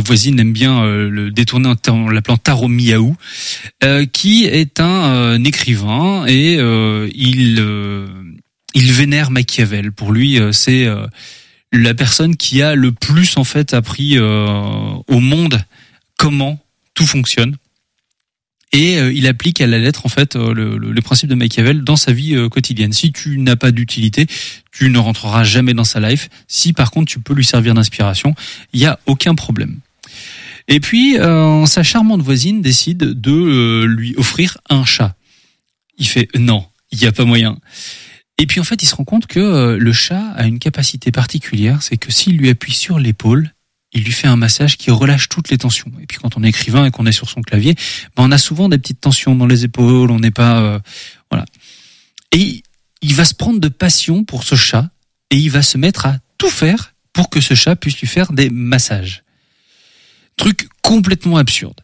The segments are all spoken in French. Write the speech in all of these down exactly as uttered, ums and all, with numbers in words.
voisine aime bien euh, le détourner en, en l'appelant Taro Miyaou, euh, qui est un, euh, un écrivain et euh, il euh, il vénère Machiavel. Pour lui, euh, c'est euh, la personne qui a le plus en fait appris euh, au monde comment tout fonctionne. Et euh, il applique à la lettre en fait euh, le, le, le principe de Machiavel dans sa vie euh, quotidienne. Si tu n'as pas d'utilité, tu ne rentreras jamais dans sa life. Si par contre tu peux lui servir d'inspiration, il y a aucun problème. Et puis euh, sa charmante voisine décide de euh, lui offrir un chat. Il fait non, il y a pas moyen. Et puis en fait il se rend compte que euh, le chat a une capacité particulière, c'est que s'il lui appuie sur l'épaule, il lui fait un massage qui relâche toutes les tensions. Et puis quand on est écrivain et qu'on est sur son clavier, ben on a souvent des petites tensions dans les épaules, on n'est pas... Euh, voilà. Et il va se prendre de passion pour ce chat et il va se mettre à tout faire pour que ce chat puisse lui faire des massages. Truc complètement absurde.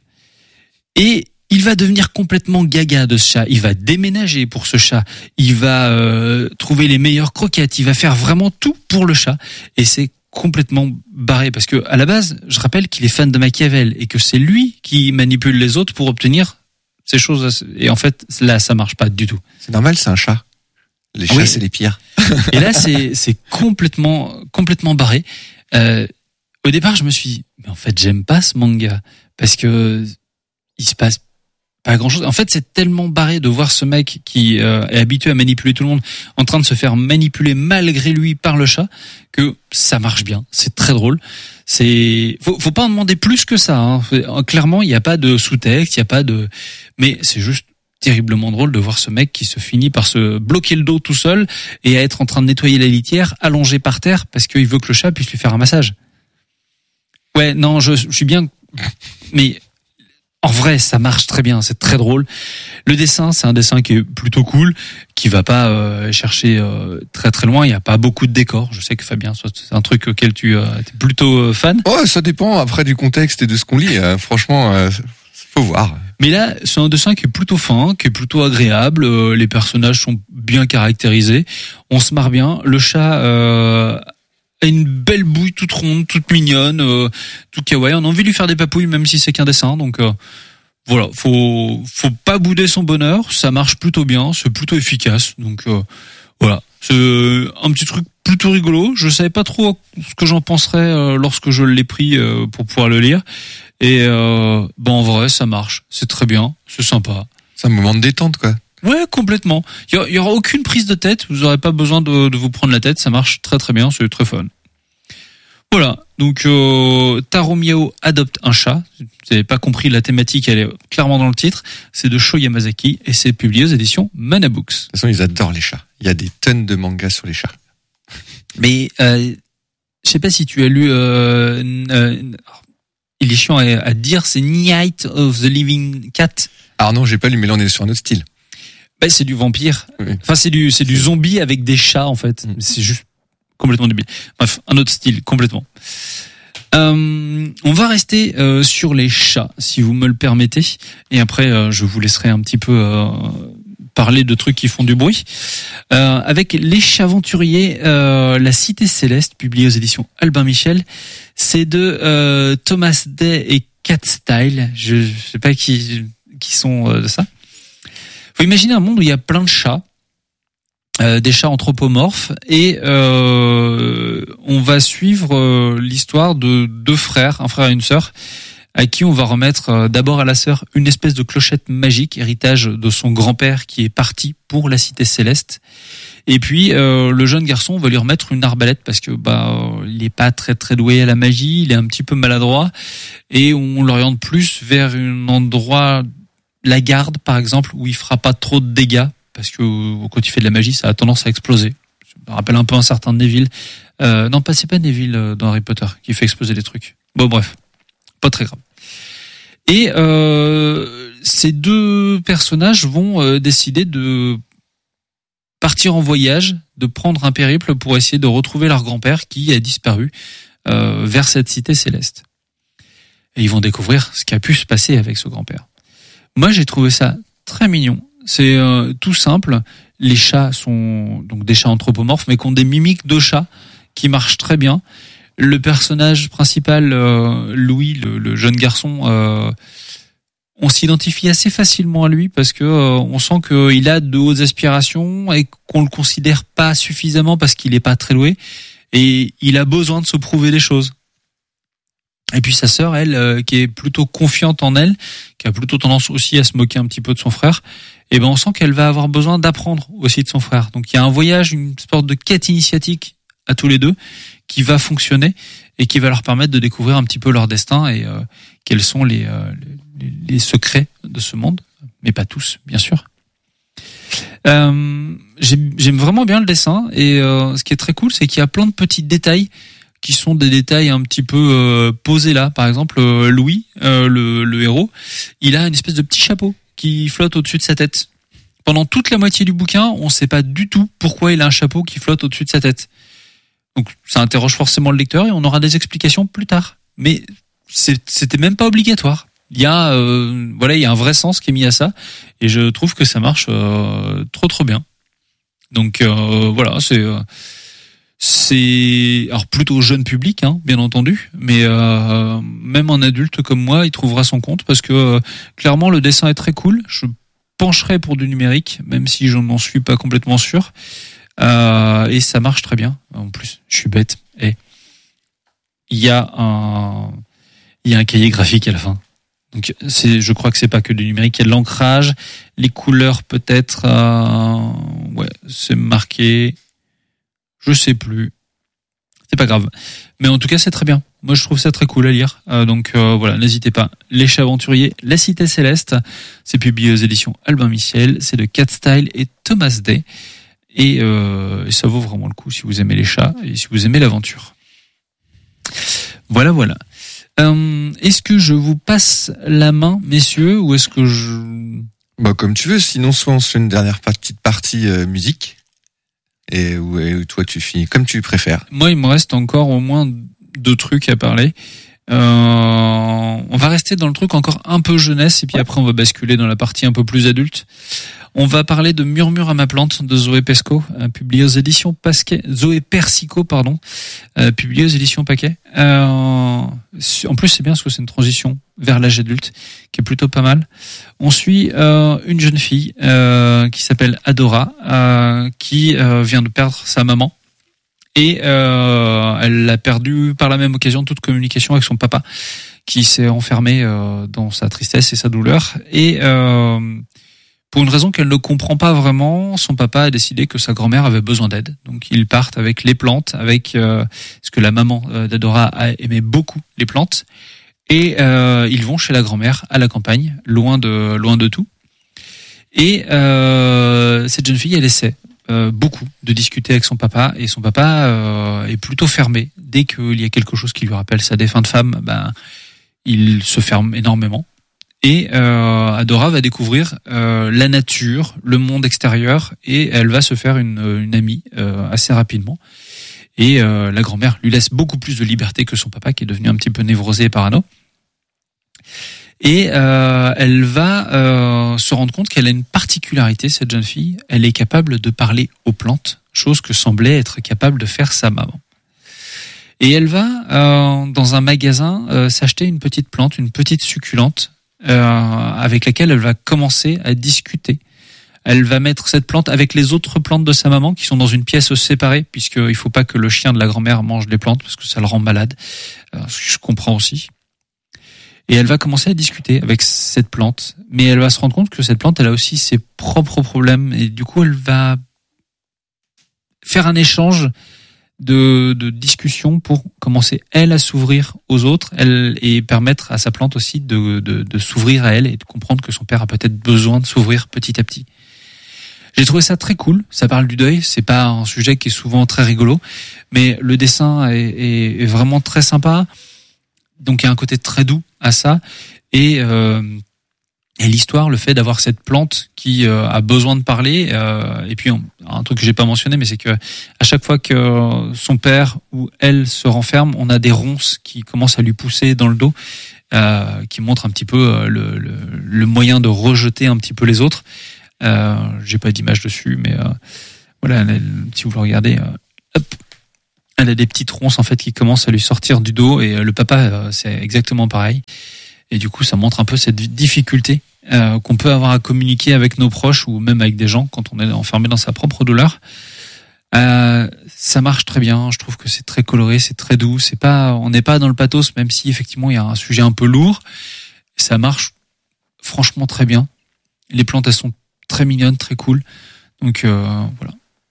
Et il va devenir complètement gaga de ce chat. Il va déménager pour ce chat. Il va euh, trouver les meilleures croquettes. Il va faire vraiment tout pour le chat. Et c'est complètement barré parce que à la base, je rappelle qu'il est fan de Machiavel et que c'est lui qui manipule les autres pour obtenir ces choses. Et en fait, là, ça marche pas du tout. C'est normal, c'est un chat. Les chats, oui. C'est les pires. Et là, c'est c'est complètement complètement barré. Euh, au départ, je me suis dit, mais en fait, j'aime pas ce manga parce que il se passe pas grand chose. En fait, c'est tellement barré de voir ce mec qui euh, est habitué à manipuler tout le monde en train de se faire manipuler malgré lui par le chat que ça marche bien. C'est très drôle. C'est faut, faut pas en demander plus que ça. Hein. Clairement, il n'y a pas de sous-texte, il y a pas de. Mais c'est juste terriblement drôle de voir ce mec qui se finit par se bloquer le dos tout seul et à être en train de nettoyer la litière, allongé par terre parce qu'il veut que le chat puisse lui faire un massage. Ouais, non, je, je suis bien, mais. En vrai, ça marche très bien, c'est très drôle. Le dessin, c'est un dessin qui est plutôt cool, qui va pas euh, chercher euh, très très loin. Il y a pas beaucoup de décors. Je sais que Fabien, c'est un truc auquel tu euh, es plutôt euh, fan. Oh, ça dépend après du contexte et de ce qu'on lit. Euh, franchement, euh, faut voir. Mais là, c'est un dessin qui est plutôt fin, qui est plutôt agréable. Euh, les personnages sont bien caractérisés. On se marre bien. Le chat. Euh, a une belle bouille toute ronde, toute mignonne, euh, tout kawaii. On a envie de lui faire des papouilles même si c'est qu'un dessin. Donc euh, voilà, faut faut pas bouder son bonheur. Ça marche plutôt bien, c'est plutôt efficace. Donc euh, voilà, c'est un petit truc plutôt rigolo. Je savais pas trop ce que j'en penserais euh, lorsque je l'ai pris euh, pour pouvoir le lire. Et euh, bon, en vrai, ça marche. C'est très bien, c'est sympa. C'est un moment de détente, quoi. Ouais, complètement. Il y, y aura aucune prise de tête. Vous aurez pas besoin de, de vous prendre la tête. Ça marche très très bien. C'est très fun. Voilà. Donc euh, Taro Miyaou adopte un chat. Vous n'avez pas compris la thématique. Elle est clairement dans le titre. C'est de Sho Yamazaki et c'est publié aux éditions Mana Books. De toute façon, ils adorent les chats. Il y a des tonnes de mangas sur les chats. Mais euh, je sais pas si tu as lu. Euh, euh, il est chiant à, à dire. C'est Night of the Living Cat. Alors non, j'ai pas lu. Mais là, on est sur un autre style. Ben, c'est du vampire. Oui. Enfin, c'est du, c'est du zombie avec des chats, en fait. Mmh. C'est juste complètement débile. Bref, un autre style, complètement. Euh, on va rester euh, sur les chats, si vous me le permettez. Et après, euh, je vous laisserai un petit peu euh, parler de trucs qui font du bruit. Euh, avec Les Chaventuriers, euh, La Cité Céleste, publié aux éditions Albin Michel. C'est de euh, Thomas Day et Cat Style. Je, je sais pas qui, qui sont euh, de ça. Faut imaginer un monde où il y a plein de chats, euh, des chats anthropomorphes, et euh, on va suivre euh, l'histoire de deux frères, un frère et une sœur, à qui on va remettre euh, d'abord à la sœur une espèce de clochette magique, héritage de son grand-père qui est parti pour la Cité Céleste. Et puis euh, le jeune garçon, on va lui remettre une arbalète parce que bah euh, il est pas très très doué à la magie, il est un petit peu maladroit, et on l'oriente plus vers un endroit, la garde par exemple, où il fera pas trop de dégâts parce que quand il fait de la magie, ça a tendance à exploser. Ça me rappelle un peu un certain Neville. Euh, non, pas c'est pas Neville dans Harry Potter qui fait exploser les trucs. Bon bref, pas très grave. Et euh, ces deux personnages vont euh, décider de partir en voyage, de prendre un périple pour essayer de retrouver leur grand-père qui a disparu euh, vers cette cité céleste. Et ils vont découvrir ce qui a pu se passer avec ce grand-père. Moi, j'ai trouvé ça très mignon. C'est euh, tout simple. Les chats sont donc des chats anthropomorphes, mais qui ont des mimiques de chats qui marchent très bien. Le personnage principal, euh, Louis, le, le jeune garçon, euh, on s'identifie assez facilement à lui parce que euh, on sent qu'il a de hautes aspirations et qu'on le considère pas suffisamment parce qu'il est pas très doué et il a besoin de se prouver des choses. Et puis sa sœur, elle, euh, qui est plutôt confiante en elle, qui a plutôt tendance aussi à se moquer un petit peu de son frère, et ben on sent qu'elle va avoir besoin d'apprendre aussi de son frère. Donc il y a un voyage, une sorte de quête initiatique à tous les deux qui va fonctionner et qui va leur permettre de découvrir un petit peu leur destin et euh, quels sont les, euh, les, les secrets de ce monde, mais pas tous, bien sûr. Euh, j'aime, j'aime vraiment bien le dessin et euh, ce qui est très cool, c'est qu'il y a plein de petits détails qui sont des détails un petit peu euh, posés là. Par exemple, euh, Louis, euh, le, le héros, il a une espèce de petit chapeau qui flotte au-dessus de sa tête. Pendant toute la moitié du bouquin, on ne sait pas du tout pourquoi il a un chapeau qui flotte au-dessus de sa tête. Donc ça interroge forcément le lecteur et on aura des explications plus tard. Mais c'est, c'était même pas obligatoire. Il y a euh, voilà, il y a un vrai sens qui est mis à ça et je trouve que ça marche euh, trop trop bien. Donc euh, voilà, c'est euh, c'est alors plutôt jeune public, hein, bien entendu, mais euh, même un adulte comme moi, il trouvera son compte parce que euh, clairement le dessin est très cool. Je pencherai pour du numérique, même si je n'en suis pas complètement sûr. Euh, et ça marche très bien. En plus, je suis bête. Et il y a un, il y a un cahier graphique à la fin. Donc, c'est, je crois que c'est pas que du numérique. Il y a de l'ancrage, les couleurs peut-être. Euh, ouais, c'est marqué. Je sais plus. C'est pas grave. Mais en tout cas, c'est très bien. Moi, je trouve ça très cool à lire. Euh, donc euh, voilà, n'hésitez pas. Les Chats Aventuriers, La Cité Céleste. C'est publié aux éditions Albin Michel. C'est de Cat Style et Thomas Day. Et, euh, et ça vaut vraiment le coup si vous aimez les chats et si vous aimez l'aventure. Voilà, voilà. Euh, est-ce que je vous passe la main, messieurs, ou est-ce que je... Bah, comme tu veux. Sinon, soit on se fait une dernière petite partie euh, musique. Et, ou, et toi, tu finis comme tu préfères. Moi, il me reste encore au moins deux trucs à parler. Euh, on va rester dans le truc encore un peu jeunesse et puis après on va basculer dans la partie un peu plus adulte. On va parler de Murmure à ma plante de Zoé Pesco, euh, publié aux éditions Pasquet, Zoé Persico, pardon, euh, publié aux éditions Paquet. Euh, en plus, c'est bien parce que c'est une transition vers l'âge adulte qui est plutôt pas mal. On suit euh, une jeune fille euh, qui s'appelle Adora, euh, qui euh, vient de perdre sa maman. Et euh, elle a perdu par la même occasion toute communication avec son papa, qui s'est enfermé euh, dans sa tristesse et sa douleur. Et euh, pour une raison qu'elle ne comprend pas vraiment, son papa a décidé que sa grand-mère avait besoin d'aide. Donc ils partent avec les plantes, avec euh, parce que la maman euh, d'Adora aimait beaucoup les plantes. Et euh, ils vont chez la grand-mère à la campagne, loin de loin de tout. Et euh, cette jeune fille, elle essaie Euh, beaucoup de discuter avec son papa et son papa euh, est plutôt fermé. Dès qu'il y a quelque chose qui lui rappelle sa défunte femme, ben il se ferme énormément. Et euh, Adora va découvrir euh, la nature, le monde extérieur et elle va se faire une, une amie euh, assez rapidement. Et euh, la grand-mère lui laisse beaucoup plus de liberté que son papa qui est devenu un petit peu névrosé et parano. Et euh, elle va euh, se rendre compte qu'elle a une particularité, cette jeune fille. Elle est capable de parler aux plantes, chose que semblait être capable de faire sa maman. Et elle va, euh, dans un magasin, euh, s'acheter une petite plante, une petite succulente, euh, avec laquelle elle va commencer à discuter. Elle va mettre cette plante avec les autres plantes de sa maman, qui sont dans une pièce séparée, puisqu'il ne faut pas que le chien de la grand-mère mange les plantes, parce que ça le rend malade. Euh, je comprends aussi. Et elle va commencer à discuter avec cette plante. Mais elle va se rendre compte que cette plante, elle a aussi ses propres problèmes. Et du coup, elle va faire un échange de, de discussions pour commencer, elle, à s'ouvrir aux autres elle, et permettre à sa plante aussi de, de, de s'ouvrir à elle et de comprendre que son père a peut-être besoin de s'ouvrir petit à petit. J'ai trouvé ça très cool. Ça parle du deuil. C'est pas un sujet qui est souvent très rigolo. Mais le dessin est, est, est vraiment très sympa. Donc il y a un côté très doux à ça et, euh, et l'histoire, le fait d'avoir cette plante qui euh, a besoin de parler euh, et puis on, un truc que j'ai pas mentionné mais c'est que à chaque fois que son père ou elle se renferme, on a des ronces qui commencent à lui pousser dans le dos, euh, qui montrent un petit peu le, le, le moyen de rejeter un petit peu les autres. Euh, j'ai pas d'image dessus mais euh, voilà, si vous le regardez, euh, hop. Elle a des petites ronces en fait qui commencent à lui sortir du dos et le papa euh, c'est exactement pareil. Et du coup, ça montre un peu cette difficulté euh, qu'on peut avoir à communiquer avec nos proches ou même avec des gens quand on est enfermé dans sa propre douleur. Euh, ça marche très bien. Je trouve que c'est très coloré, c'est très doux. C'est pas, on n'est pas dans le pathos, même si effectivement il y a un sujet un peu lourd. Ça marche franchement très bien. Les plantes elles sont très mignonnes, très cool. Donc euh, voilà.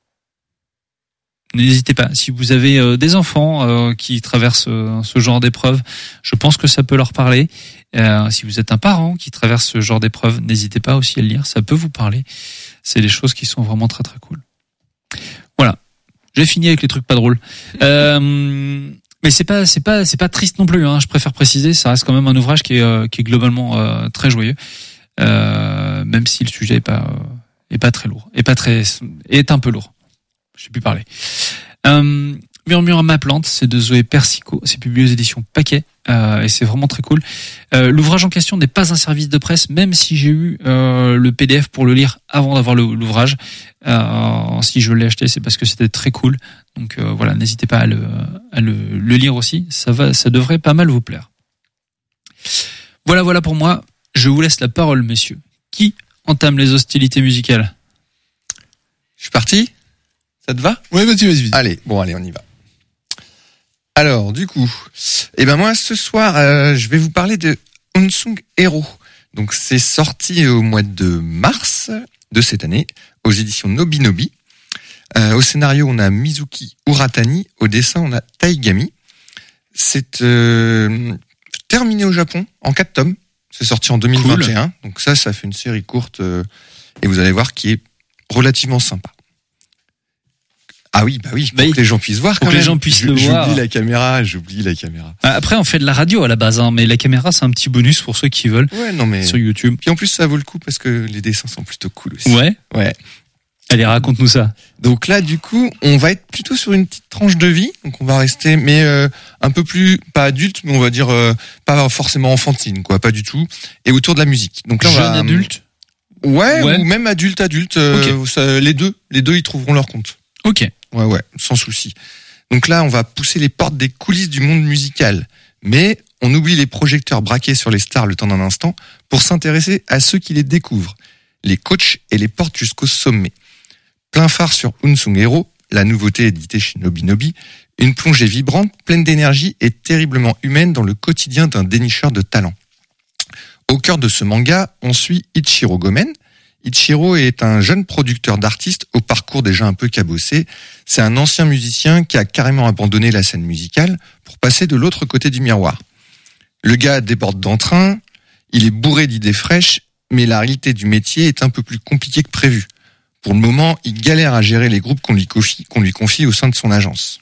N'hésitez pas. Si vous avez euh, des enfants euh, qui traversent euh, ce genre d'épreuve, je pense que ça peut leur parler. Euh, si vous êtes un parent qui traverse ce genre d'épreuve, n'hésitez pas aussi à le lire. Ça peut vous parler. C'est des choses qui sont vraiment très très cool. Voilà. J'ai fini avec les trucs pas drôles. Euh, mais c'est pas c'est pas c'est pas triste non plus. Hein. Je préfère préciser. Ça reste quand même un ouvrage qui est euh, qui est globalement euh, très joyeux, euh, même si le sujet est pas euh, est pas très lourd, est pas très est un peu lourd. Je sais plus parler. Euh, Murmure à ma plante, c'est de Zoé Persico, c'est publié aux éditions Paquet, euh, et c'est vraiment très cool. Euh, l'ouvrage en question n'est pas un service de presse, même si j'ai eu euh, le P D F pour le lire avant d'avoir le, l'ouvrage. Euh, si je l'ai acheté, c'est parce que c'était très cool. Donc euh, voilà, n'hésitez pas à le, à le, le lire aussi. Ça va, ça devrait pas mal vous plaire. Voilà, voilà pour moi. Je vous laisse la parole, messieurs. Qui entame les hostilités musicales ? Je suis parti ? Ça te va ? Ouais, vas-y, vas-y, vas-y. Allez, bon, allez, on y va. Alors, du coup, eh ben moi, ce soir, euh, je vais vous parler de Unsung Hero. Donc, c'est sorti au mois de mars de cette année, aux éditions Nobinobi. Euh, au scénario, on a Mizuki Uratani. Au dessin, on a Taigami. C'est euh, terminé au Japon en quatre tomes. C'est sorti en deux mille vingt et un. Cool. Donc ça, ça fait une série courte. Euh, et vous allez voir qui est relativement sympa. Ah oui, bah oui, pour bah, que les gens puissent voir. Pour que même. les gens puissent je, le j'oublie voir. J'oublie la caméra, j'oublie la caméra. Après, on fait de la radio à la base, hein, mais la caméra, c'est un petit bonus pour ceux qui veulent. Ouais, non mais. Sur YouTube. Puis en plus, ça vaut le coup parce que les dessins sont plutôt cool aussi. Ouais. Ouais. Allez, raconte-nous ça. Donc là, du coup, on va être plutôt sur une petite tranche de vie. Donc on va rester, mais euh, un peu plus, pas adulte, mais on va dire euh, pas forcément enfantine, quoi, pas du tout. Et autour de la musique. Donc là, on jeune va, adulte. Ouais, ouais, ou même adulte, adulte. Euh, okay. ça, les deux, les deux, ils trouveront leur compte. Ok. Ouais, ouais, sans souci. Donc là, on va pousser les portes des coulisses du monde musical. Mais on oublie les projecteurs braqués sur les stars le temps d'un instant pour s'intéresser à ceux qui les découvrent. Les coachs et les portent jusqu'au sommet. Plein phare sur Unsung Hero, la nouveauté éditée chez Nobinobi, une plongée vibrante, pleine d'énergie et terriblement humaine dans le quotidien d'un dénicheur de talent. Au cœur de ce manga, on suit Ichiro Gomen. Ichiro est un jeune producteur d'artistes au parcours déjà un peu cabossé. C'est un ancien musicien qui a carrément abandonné la scène musicale pour passer de l'autre côté du miroir. Le gars déborde d'entrain, il est bourré d'idées fraîches, mais la réalité du métier est un peu plus compliquée que prévu. Pour le moment, il galère à gérer les groupes qu'on lui confie, qu'on lui confie au sein de son agence.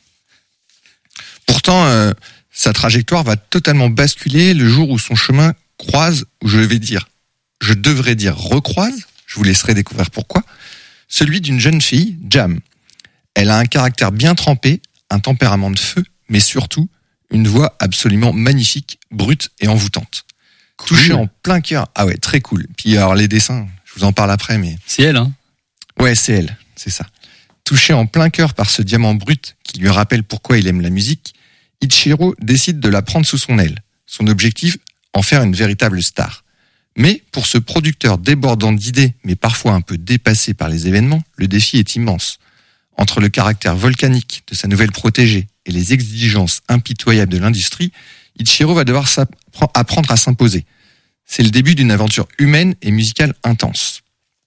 Pourtant, euh, sa trajectoire va totalement basculer le jour où son chemin croise, ou je vais dire, je devrais dire recroise, je vous laisserai découvrir pourquoi, celui d'une jeune fille, Jam. Elle a un caractère bien trempé, un tempérament de feu, mais surtout une voix absolument magnifique, brute et envoûtante. Cool. Touchée en plein cœur. Ah ouais, très cool. Puis alors les dessins, je vous en parle après, mais... C'est elle, hein ? Ouais, c'est elle, c'est ça. Touché en plein cœur par ce diamant brut qui lui rappelle pourquoi il aime la musique, Ichiro décide de la prendre sous son aile. Son objectif, en faire une véritable star. Mais pour ce producteur débordant d'idées, mais parfois un peu dépassé par les événements, le défi est immense. Entre le caractère volcanique de sa nouvelle protégée et les exigences impitoyables de l'industrie, Ichiro va devoir apprendre à s'imposer. C'est le début d'une aventure humaine et musicale intense.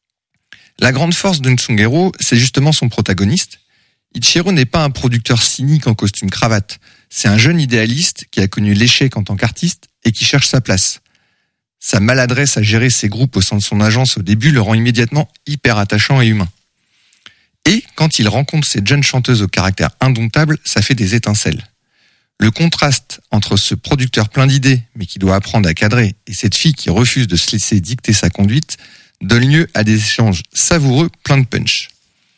La grande force d'Unsung Hero, c'est justement son protagoniste. Ichiro n'est pas un producteur cynique en costume cravate. C'est un jeune idéaliste qui a connu l'échec en tant qu'artiste et qui cherche sa place. Sa maladresse à gérer ses groupes au sein de son agence au début le rend immédiatement hyper attachant et humain. Et quand il rencontre cette jeune chanteuse au caractère indomptable, ça fait des étincelles. Le contraste entre ce producteur plein d'idées, mais qui doit apprendre à cadrer, et cette fille qui refuse de se laisser dicter sa conduite, donne lieu à des échanges savoureux plein de punch.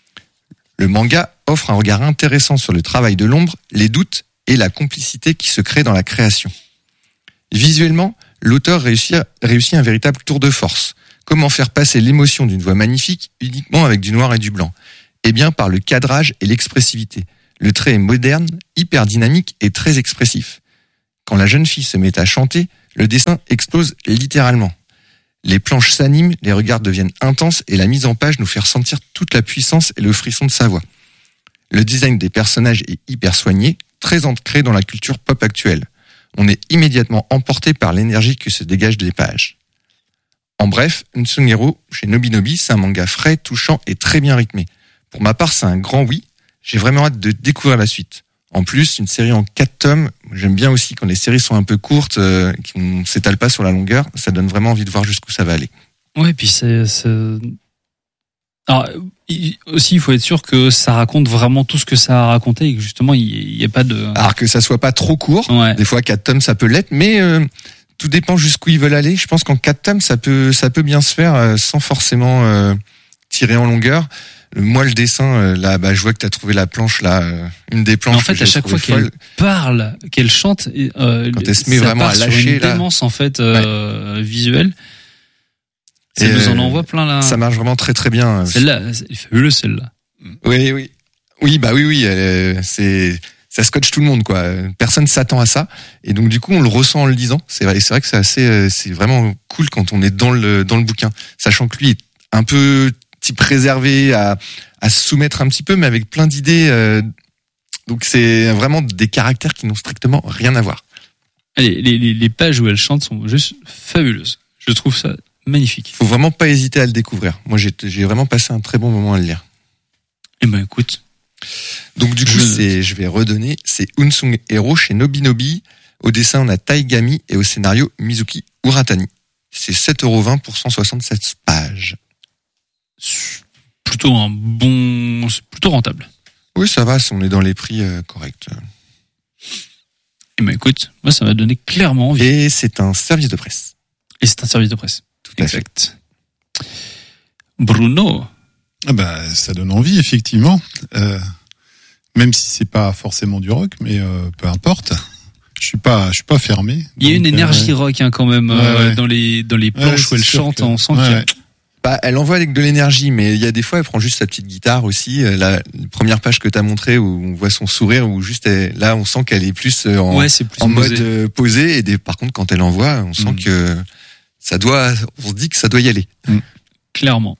Le manga offre un regard intéressant sur le travail de l'ombre, les doutes et la complicité qui se crée dans la création. Visuellement, l'auteur réussit, réussit un véritable tour de force. Comment faire passer l'émotion d'une voix magnifique uniquement avec du noir et du blanc ? Eh bien, par le cadrage et l'expressivité. Le trait est moderne, hyper dynamique et très expressif. Quand la jeune fille se met à chanter, le dessin explose littéralement. Les planches s'animent, les regards deviennent intenses et la mise en page nous fait ressentir toute la puissance et le frisson de sa voix. Le design des personnages est hyper soigné, très ancré dans la culture pop actuelle. On est immédiatement emporté par l'énergie que se dégage des pages. En bref, Unsung Hero chez Nobinobi, c'est un manga frais, touchant et très bien rythmé. Pour ma part, c'est un grand oui. J'ai vraiment hâte de découvrir la suite. En plus, une série en quatre tomes, j'aime bien aussi quand les séries sont un peu courtes, euh, qui ne s'étalent pas sur la longueur, ça donne vraiment envie de voir jusqu'où ça va aller. Ouais, puis c'est, c'est... Alors, il, aussi, il faut être sûr que ça raconte vraiment tout ce que ça a raconté et que justement, il n'y a pas de... Alors que ça soit pas trop court, ouais. Des fois quatre tomes ça peut l'être, mais euh, tout dépend jusqu'où ils veulent aller. Je pense qu'en quatre tomes ça peut, ça peut bien se faire euh, sans forcément euh, tirer en longueur. Moi, le dessin, euh, là, bah, je vois que tu as trouvé la planche, là, euh, une des planches. Mais en fait, que à j'ai chaque fois folle. qu'elle parle, qu'elle chante, euh, quand elle se met ça vraiment part à sur lâcher, une là. démence, en fait, euh, ouais. visuelle. Ça Et nous en euh, envoie plein, là. Ça marche vraiment très très bien. Celle-là, c'est fabuleux, celle-là. Oui, oui. Oui, bah oui, oui, euh, c'est, ça scotche tout le monde, quoi. Personne s'attend à ça. Et donc, du coup, on le ressent en le lisant. C'est vrai, c'est vrai que c'est assez, euh, c'est vraiment cool quand on est dans le, dans le bouquin. Sachant que lui est un peu type réservé à, à se soumettre un petit peu, mais avec plein d'idées. Euh, donc, c'est vraiment des caractères qui n'ont strictement rien à voir. Les, les, les pages où elle chante sont juste fabuleuses. Je trouve ça magnifique. Faut vraiment pas hésiter à le découvrir. Moi, j'ai, j'ai vraiment passé un très bon moment à le lire. Eh ben, écoute. Donc, du coup, je... c'est, je vais redonner, c'est Unsung Hero chez Nobinobi. Au dessin, on a Taigami et au scénario, Mizuki Uratani. C'est sept euros vingt pour cent soixante-sept pages. Plutôt un bon, c'est plutôt rentable. Oui, ça va, si on est dans les prix euh, corrects. Eh ben, écoute, moi, ça m'a donné clairement envie. Et c'est un service de presse. Et c'est un service de presse. Tout à exact. Fait. Bruno. Ah bah, ça donne envie, effectivement. Euh, même si c'est pas forcément du rock, mais euh, peu importe. Je suis pas, je suis pas fermé. Il y a une énergie euh, rock hein, quand même ouais, euh, ouais. dans les dans les planches ouais, où elle chante. que... On sent ouais, qu'il y a... ouais. Bah, elle envoie avec de l'énergie, mais il y a des fois, elle prend juste sa petite guitare aussi. La, la première page que t'as montrée où on voit son sourire, où juste elle, là, on sent qu'elle est plus en, ouais, c'est plus en posé. mode euh, posé. Et des, par contre, quand elle envoie, on sent mmh. que ça doit, on se dit que ça doit y aller. Mmh. Clairement.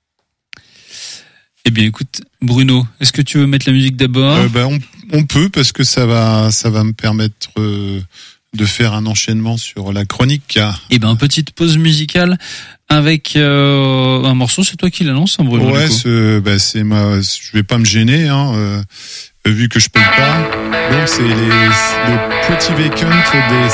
Eh bien, écoute, Bruno, est-ce que tu veux mettre la musique d'abord ? euh, bah, on, on peut parce que ça va, ça va me permettre euh, de faire un enchaînement sur la chronique. Eh ben, petite pause musicale avec euh, un morceau. C'est toi qui l'annonce, hein, Bruno ? Ouais, c'est, bah, c'est ma. Je vais pas me gêner, hein, euh, vu que je paye pas. Donc c'est les le Pretty Vacant des